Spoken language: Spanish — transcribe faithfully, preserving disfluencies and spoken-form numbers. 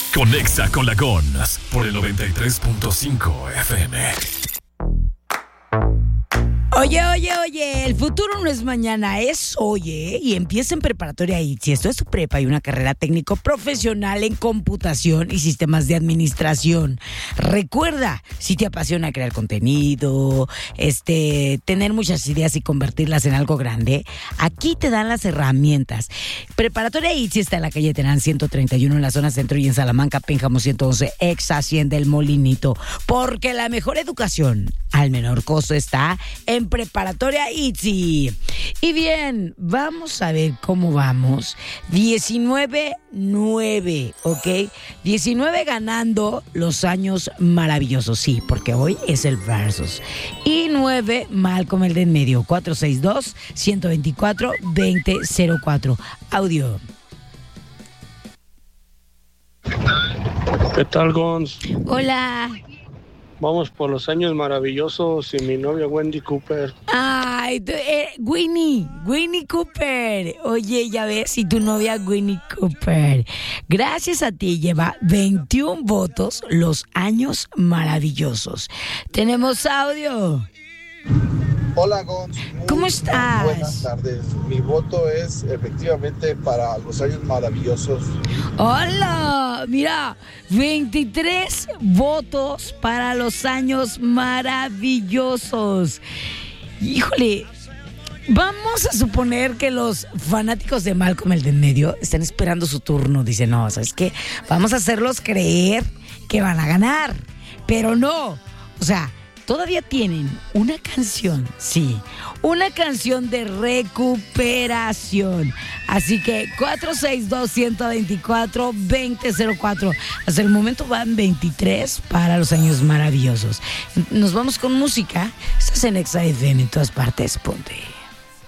Conexa con la Gons por el noventa y tres punto cinco F M. Oye, oye, oye, el futuro no es mañana, es hoy, ¿eh? Y empieza en preparatoria I T S I. Esto es tu prepa y una carrera técnico profesional en computación y sistemas de administración. Recuerda, si te apasiona crear contenido, este, tener muchas ideas y convertirlas en algo grande, aquí te dan las herramientas. Preparatoria I T S I está en la calle Terán ciento treinta y uno en la zona centro y en Salamanca, Pénjamo ciento once, ex Hacienda El Molinito. Porque la mejor educación al menor costo está en Preparatoria I T S I. Y bien, vamos a ver cómo vamos. diecinueve nueve, ¿ok? diecinueve ganando los años maravillosos, sí, porque hoy es el versus. Y nueve mal con el de en medio. cuatro seis dos, uno dos cuatro, dos cero cero cuatro. Audio. ¿Qué tal, Gons? Hola. Vamos por los años maravillosos y mi novia Wendy Cooper. Ay, tú, eh, Winnie, Winnie Cooper. Oye, ya ves, y tu novia Winnie Cooper. Gracias a ti lleva veintiún votos los años maravillosos. Tenemos audio. Hola, Gons. ¿Cómo estás? Buenas tardes. Mi voto es efectivamente para los años maravillosos. Hola, mira, veintitrés votos para los años maravillosos. Híjole, vamos a suponer que los fanáticos de Malcolm el de en medio están esperando su turno. Dicen, no, ¿sabes qué? Vamos a hacerlos creer que van a ganar. Pero no, o sea, todavía tienen una canción, sí, una canción de recuperación. Así que cuatro seis dos, uno dos cuatro, dos cero cero cuatro. Hasta el momento van veintitrés para los años maravillosos. Nos vamos con música. Estás en Exa F M en todas partes. Ponte.